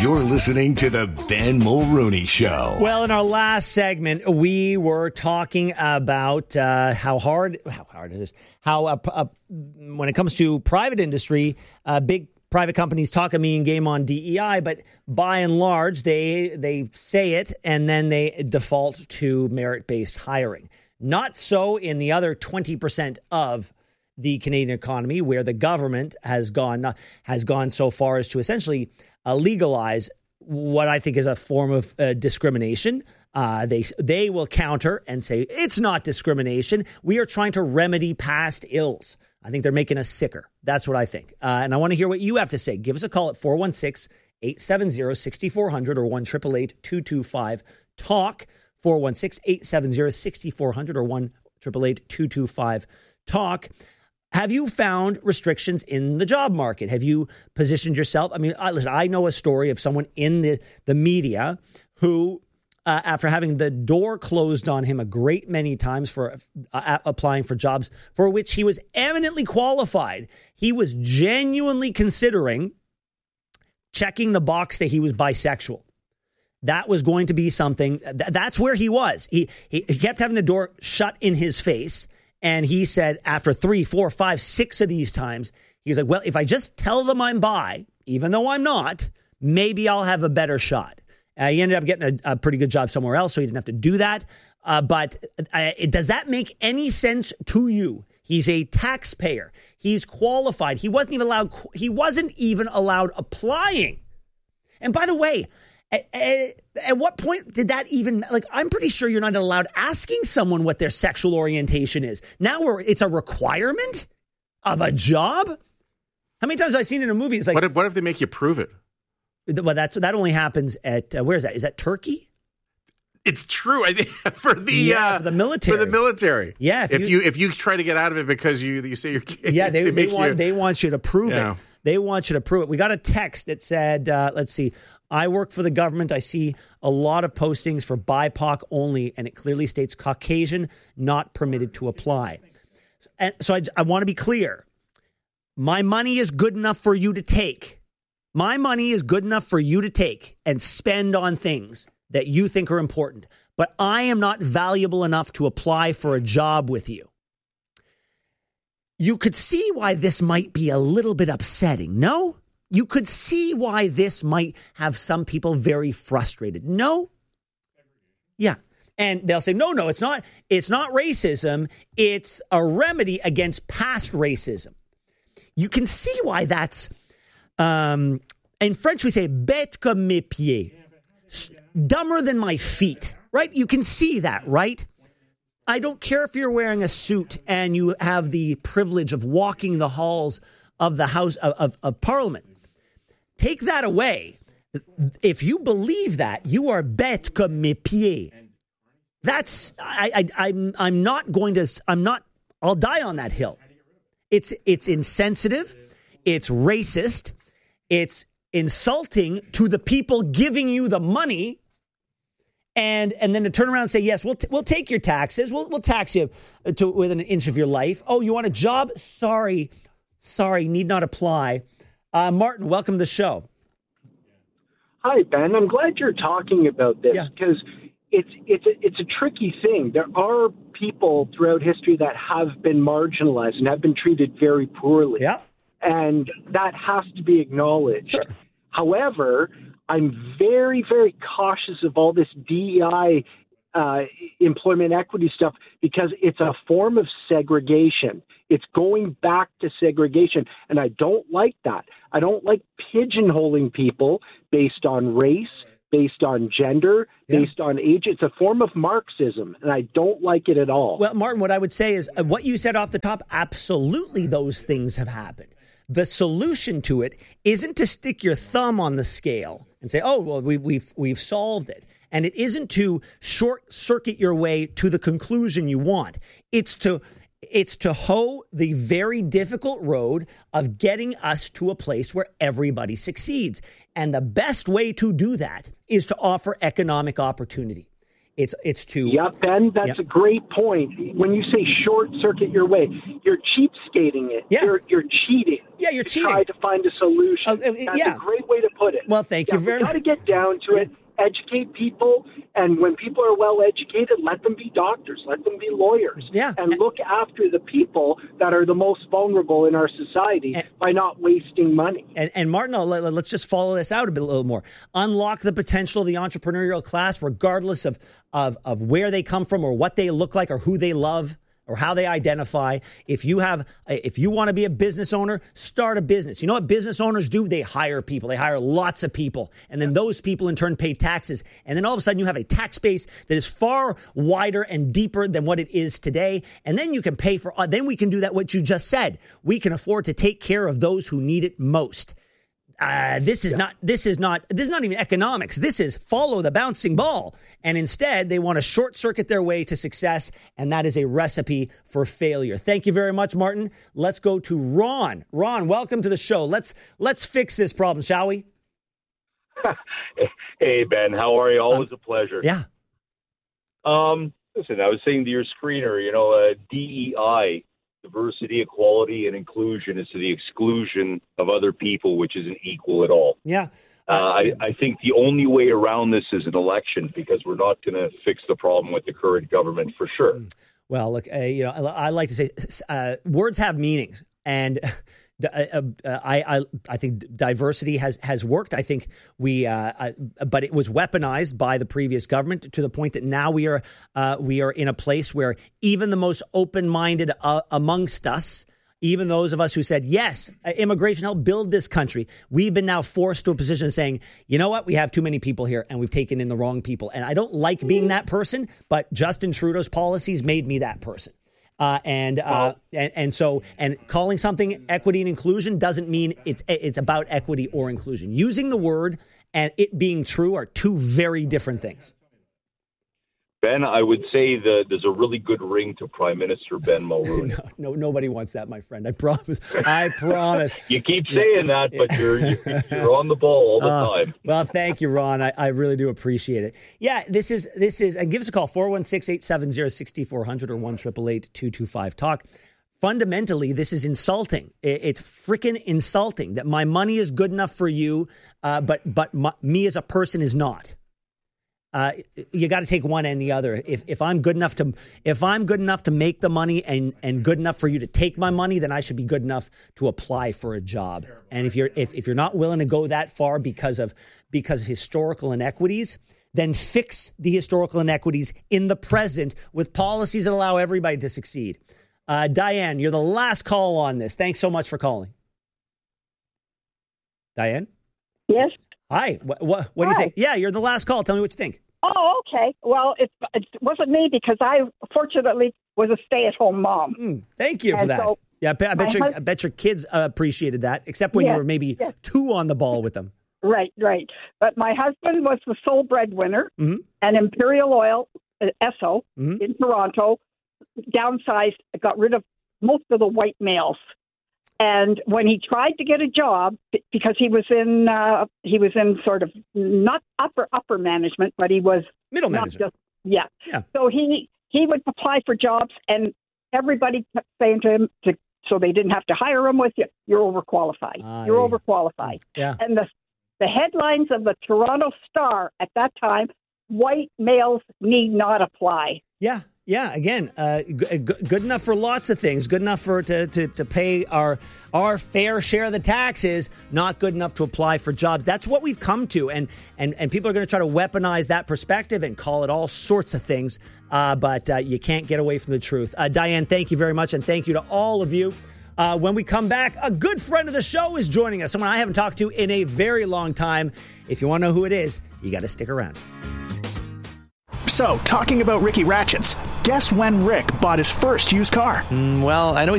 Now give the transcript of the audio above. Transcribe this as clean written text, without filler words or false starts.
You're listening to the Ben Mulrooney Show. Well, in our last segment, we were talking about how hard it is. When it comes to private industry, big private companies talk a mean game on DEI, but by and large, they say it and then they default to merit-based hiring. Not so in the other 20% of the Canadian economy, where the government has gone so far as to essentially legalize what I think is a form of discrimination. They will counter and say it's not discrimination. We are trying to remedy past ills. I think they're making us sicker. That's what I think. And I want to hear what you have to say. Give us a call at 416-870-6400 or 1-888-225-TALK. 416-870-6400 or 1-888-225-TALK. Have you found restrictions in the job market? Have you positioned yourself? I mean, listen, I know a story of someone in the media who, after having the door closed on him a great many times for applying for jobs for which he was eminently qualified, he was genuinely considering checking the box that he was bisexual. That was going to be something. That's where he was. He kept having the door shut in his face. And he said after 3, 4, 5, 6 of these times, he was like, well, if I just tell them I'm bi, even though I'm not, maybe I'll have a better shot. He ended up getting a pretty good job somewhere else, so he didn't have to do that. But does that make any sense to you? He's a taxpayer. He's qualified. He wasn't even allowed applying. And by the way, at what point did that even, I'm pretty sure you're not allowed asking someone what their sexual orientation is. Now it's a requirement of a job? How many times have I seen it in a movie? It's like, what if they make you prove it? Well, that only happens at, where is that? Is that Turkey? It's true. I think for the military. For the military. Yeah. If you try to get out of it because you say you're gay. Yeah, they want you to prove it. They want you to prove it. We got a text that said, let's see, I work for the government. I see a lot of postings for BIPOC only, and it clearly states Caucasian not permitted to apply. And so I want to be clear. My money is good enough for you to take. My money is good enough for you to take and spend on things that you think are important. But I am not valuable enough to apply for a job with you. You could see why this might be a little bit upsetting, no? You could see why this might have some people very frustrated. No? Yeah. And they'll say, no, it's not racism. It's a remedy against past racism. You can see why that's, in French we say, bête comme mes pieds. Dumber than my feet, right? You can see that, right? I don't care if you're wearing a suit and you have the privilege of walking the halls of the House of Parliament. Take that away. If you believe that, you are bête comme mes pieds. I'll die on that hill. It's insensitive. It's racist. It's insulting to the people giving you the money. And then to turn around and say, yes, we'll take your taxes. We'll tax you to within an inch of your life. Oh, you want a job? Sorry, need not apply. Martin, welcome to the show. Hi, Ben. I'm glad you're talking about this because it's a tricky thing. There are people throughout history that have been marginalized and have been treated very poorly. Yeah. And that has to be acknowledged. Sure. However, I'm very, very cautious of all this DEI employment equity stuff because it's a form of segregation. It's going back to segregation, and I don't like that. I don't like pigeonholing people based on race, based on gender, based on age. It's a form of Marxism, and I don't like it at all. Well, Martin, what I would say is what you said off the top, absolutely those things have happened. The solution to it isn't to stick your thumb on the scale and say, oh, well, we've solved it. And it isn't to short circuit your way to the conclusion you want. It's to hoe the very difficult road of getting us to a place where everybody succeeds. And the best way to do that is to offer economic opportunity. It's to... Yeah, Ben, that's a great point. When you say short circuit your way, you're cheapskating it. Yeah. You're cheating. Yeah, you're cheating. Try to find a solution. That's a great way to put it. Well, thank you very much. We've got to get down to it. Educate people, and when people are well educated, let them be doctors, let them be lawyers, and look after the people that are the most vulnerable in our society by not wasting money. And Martin, let's just follow this out a little more. Unlock the potential of the entrepreneurial class, regardless of where they come from or what they look like or who they love or how they identify. If you want to be a business owner, start a business. You know what business owners do? They hire people. They hire lots of people. And then those people in turn pay taxes. And then all of a sudden you have a tax base that is far wider and deeper than what it is today. And then you can pay for, then we can do that, what you just said. We can afford to take care of those who need it most. This is not even economics. This is follow the bouncing ball. And instead, they want to short circuit their way to success. And that is a recipe for failure. Thank you very much, Martin. Let's go to Ron. Ron, welcome to the show. Let's fix this problem, shall we? Hey, Ben, how are you? Always a pleasure. Yeah. Listen, I was saying to your screener, DEI, diversity, equality, and inclusion is to the exclusion of other people, which isn't equal at all. Yeah. I think the only way around this is an election, because we're not going to fix the problem with the current government for sure. Well, look, I like to say words have meanings, and I think diversity has worked. I think but it was weaponized by the previous government to the point that now we are in a place where even the most open-minded amongst us, even those of us who said, yes, immigration helped build this country, we've been now forced to a position of saying, you know what, we have too many people here and we've taken in the wrong people. And I don't like being that person, but Justin Trudeau's policies made me that person. And calling something equity and inclusion doesn't mean it's about equity or inclusion. Using the word and it being true are two very different things. Ben, I would say that there's a really good ring to Prime Minister Ben Mulroney. No, nobody wants that, my friend. I promise. I promise. You keep saying that, but you're on the ball all the time. Well, thank you, Ron. I really do appreciate it. Yeah, this is, and give us a call, 416-870-6400 or 1-888-225-TALK. Fundamentally, this is insulting. It's freaking insulting that my money is good enough for you, but me as a person is not. You got to take one and the other. If I'm good enough to make the money and good enough for you to take my money, then I should be good enough to apply for a job. And if you're not willing to go that far because of historical inequities, then fix the historical inequities in the present with policies that allow everybody to succeed. Diane, you're the last call on this. Thanks so much for calling. Diane? Yes. Hi. What do you think? Yeah, you're the last call. Tell me what you think. Oh, okay. Well, it wasn't me because I fortunately was a stay-at-home mom. Thank you for that. So I bet your kids appreciated that, except when you were maybe too on the ball with them. Right. But my husband was the sole breadwinner, and Imperial Oil, Esso, in Toronto, downsized, got rid of most of the white males. And when he tried to get a job, because he was in sort of not upper management, but he was middle management. Yeah. So he would apply for jobs, and everybody kept saying to him, so they didn't have to hire him with you, you're overqualified. You're overqualified. Yeah. And the headlines of the Toronto Star at that time, white males need not apply. Yeah. Yeah, again, good enough for lots of things. Good enough to pay our fair share of the taxes. Not good enough to apply for jobs. That's what we've come to, and people are going to try to weaponize that perspective and call it all sorts of things. But you can't get away from the truth. Diane, thank you very much, and thank you to all of you. When we come back, a good friend of the show is joining us. Someone I haven't talked to in a very long time. If you want to know who it is, you got to stick around. So, talking about Ricky Ratchets, guess when Rick bought his first used car? Well, I know he's